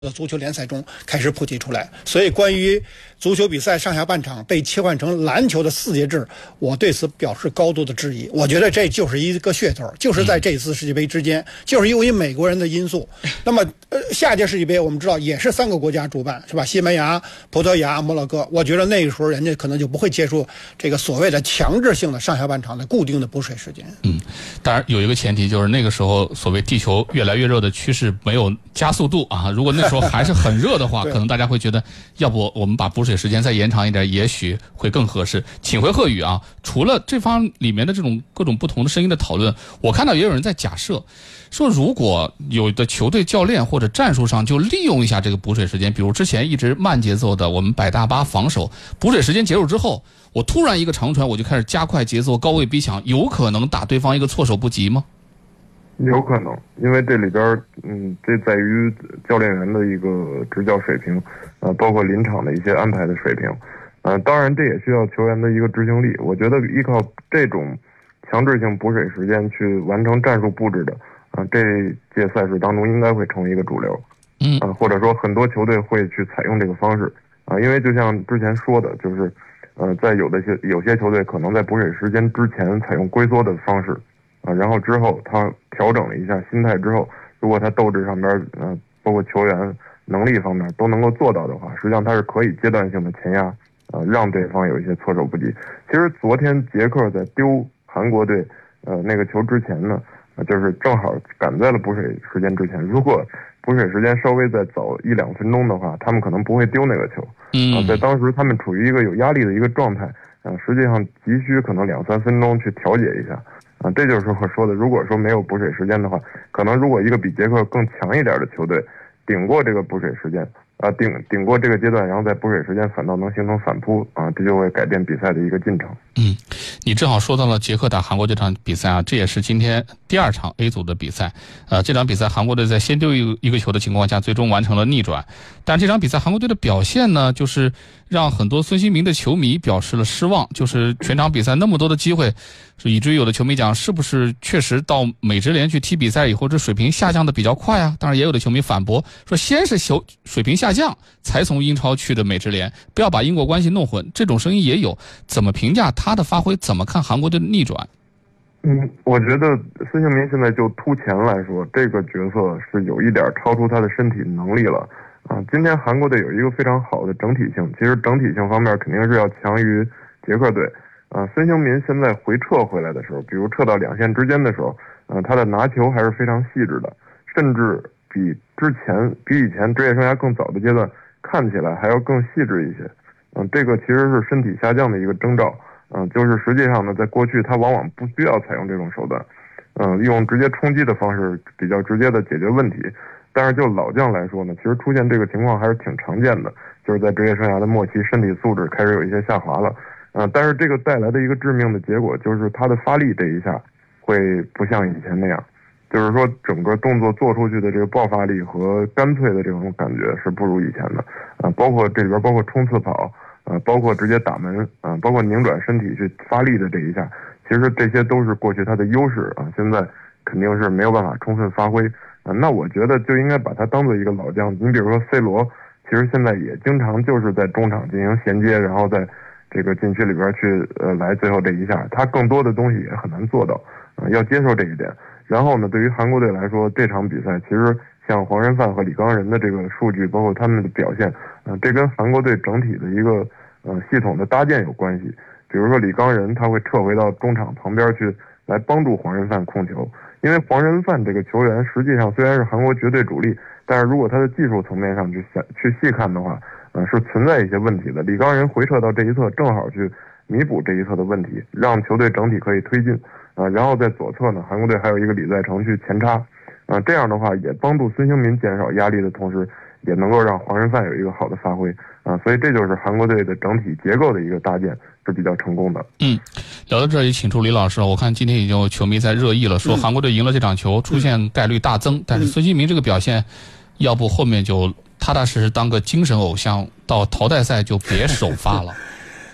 足球联赛中开始普及出来。所以关于足球比赛上下半场被切换成篮球的4节制，我对此表示高度的质疑。我觉得这就是一个噱头，就是在这次世界杯之间，就是由于美国人的因素。那么下届世界杯我们知道也是3个国家主办，是吧？西班牙、葡萄牙、摩洛哥。我觉得那个时候人家可能就不会接受这个所谓的强制性的上下半场的固定的补水时间。 当然有一个前提，就是那个时候所谓地球越来越热的趋势没有加速度啊。如果那时候还是很热的话，可能大家会觉得，要不我们把补水时间再延长一点，也许会更合适。请回贺宇啊，除了这方里面的这种各种不同的声音的讨论，我看到也有人在假设说，如果有的球队教练或者战术上就利用一下这个补水时间，比如之前一直慢节奏的我们摆大巴防守，补水时间结束之后，我突然一个长传，我就开始加快节奏，高位逼抢，有可能打对方一个措手不及吗？ 有可能，因为这里边这在于教练员的一个执教水平，包括临场的一些安排的水平，当然这也需要球员的一个执行力。我觉得依靠这种强制性补水时间去完成战术布置的，这届赛事当中应该会成为一个主流，或者说很多球队会去采用这个方式，因为就像之前说的，就是在有些球队可能在补水时间之前采用龟缩的方式。然后之后他调整了一下心态之后，如果他斗志上边包括球员能力方面都能够做到的话，实际上他是可以阶段性的前压，让对方有一些措手不及。其实昨天捷克在丢韩国队那个球之前呢，就是正好赶在了补水时间之前。如果补水时间稍微再早1-2分钟的话，他们可能不会丢那个球。在当时他们处于一个有压力的一个状态，实际上急需可能2-3分钟去调节一下。这就是我说的，如果说没有补水时间的话，可能如果一个比捷克更强一点的球队顶过这个补水时间，顶过这个阶段，然后在补水时间反倒能形成反扑，这就会改变比赛的一个进程。 你正好说到了捷克打韩国这场比赛啊，这也是今天第2场 A 组的比赛。这场比赛韩国队在先丢一个球的情况下，最终完成了逆转。但这场比赛韩国队的表现呢，就是让很多孙兴民的球迷表示了失望。就是全场比赛那么多的机会，以至于有的球迷讲，是不是确实到美职联去踢比赛以后，这水平下降的比较快啊？当然也有的球迷反驳说，先是水平下降，才从英超去的美职联，不要把因果关系弄混。这种声音也有。怎么评价他的发挥？怎么看韩国队的逆转？ 我觉得孙兴民现在就突前来说，这个角色是有一点超出他的身体能力了。今天韩国队有一个非常好的整体性，其实整体性方面肯定是要强于捷克队。孙兴民现在撤回来的时候，比如撤到2线之间的时候，他的拿球还是非常细致的，甚至比以前职业生涯更早的阶段看起来还要更细致一些。这个其实是身体下降的一个征兆。就是实际上呢，在过去他往往不需要采用这种手段，用直接冲击的方式比较直接的解决问题。但是就老将来说呢，其实出现这个情况还是挺常见的，就是在职业生涯的末期，身体素质开始有一些下滑了。但是这个带来的一个致命的结果就是他的发力这一下会不像以前那样，就是说整个动作做出去的这个爆发力和干脆的这种感觉是不如以前的。包括这里边包括冲刺跑，包括直接打门，包括拧转身体去发力的这一下，其实这些都是过去他的优势现在肯定是没有办法充分发挥。那我觉得就应该把他当做一个老将。你比如说 C 罗，其实现在也经常就是在中场进行衔接，然后在这个禁区里边去来最后这一下，他更多的东西也很难做到，要接受这一点。然后呢，对于韩国队来说，这场比赛其实像黄仁范和李刚仁的这个数据，包括他们的表现，这跟韩国队整体的一个系统的搭建有关系。比如说李刚仁他会撤回到中场旁边去来帮助黄仁范控球，因为黄仁范这个球员实际上虽然是韩国绝对主力，但是如果他的技术层面上去细看的话，是存在一些问题的。李刚仁回撤到这一侧，正好去弥补这一侧的问题，让球队整体可以推进。然后在左侧呢，韩国队还有一个李在成去前插，这样的话也帮助孙兴民减少压力的同时，也能够让黄仁范有一个好的发挥。所以这就是韩国队的整体结构的一个搭建是比较成功的。 聊到这里，请出李老师。我看今天已经有球迷在热议了，说韩国队赢了这场球，出现概率大增。但是孙兴民这个表现，要不后面就踏踏实实当个精神偶像，到淘汰赛就别首发了。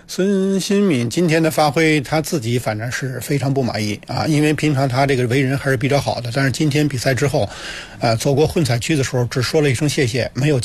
孙兴敏今天的发挥，他自己反正是非常不满意啊，因为平常他这个为人还是比较好的，但是今天比赛之后，走过混采区的时候只说了一声谢谢，没有